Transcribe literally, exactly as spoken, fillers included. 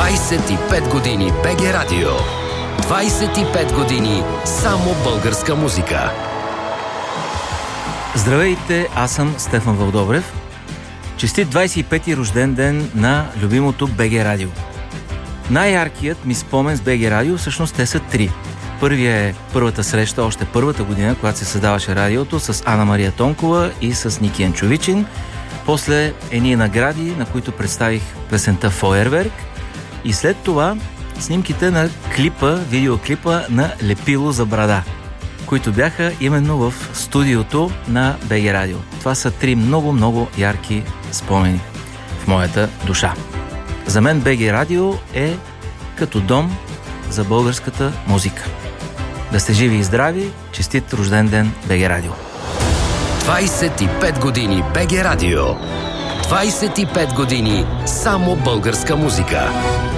двайсет и пет години БГ Радио. двайсет и пет години само българска музика. Здравейте, аз съм Стефан Вълдобрев. Честит двайсет и пети рожден ден на любимото БГ Радио. Най-яркият ми спомен с БГ Радио, всъщност те са три. Първия е първата среща, още първата година, когато се създаваше радиото, с Ана Мария Тонкова и с Ники Янчовичин. После едни награди, на които представих песента Фойерверк. И след това снимките на клипа, видеоклипа на Лепило за брада, които бяха именно в студиото на БГ Радио. Това са три много-много ярки спомени в моята душа. За мен БГ Радио е като дом за българската музика. Да сте живи и здрави, честит рожден ден БГ Радио. двайсет и пет години БГ Радио. двайсет и пет години само българска музика.